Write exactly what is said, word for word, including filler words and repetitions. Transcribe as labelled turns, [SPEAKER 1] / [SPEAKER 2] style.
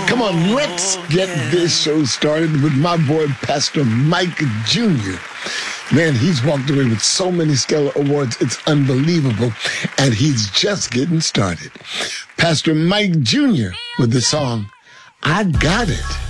[SPEAKER 1] Come on, let's get this show started with my boy, Pastor Mike Junior Man, he's walked away with so many Stellar Awards, it's unbelievable, and he's just getting started. Pastor Mike Junior with the song, I Got It.